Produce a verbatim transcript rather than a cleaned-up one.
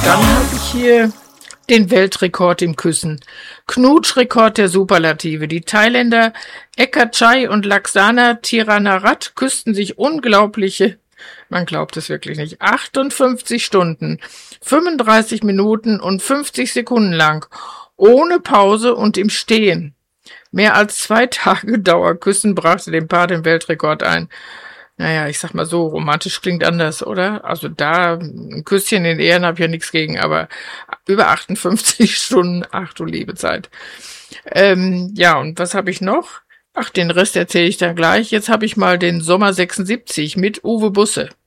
Dann habe ich hier den Weltrekord im Küssen. Knutschrekord der Superlative. Die Thailänder Ekachai und Laksana Tiranarat küssten sich unglaubliche, man glaubt es wirklich nicht, achtundfünfzig Stunden, fünfunddreißig Minuten und fünfzig Sekunden lang, ohne Pause und im Stehen. Mehr als zwei Tage Dauerküssen brachte dem Paar den Weltrekord ein. Naja, ich sag mal so, romantisch klingt anders, oder? Also da, ein Küsschen in Ehren habe ich ja nichts gegen, aber über achtundfünfzig Stunden, ach du liebe Zeit. Ähm, ja, und was habe ich noch? Ach, den Rest erzähle ich dann gleich. Jetzt habe ich mal den Sommer sechsundsiebzig mit Uwe Busse.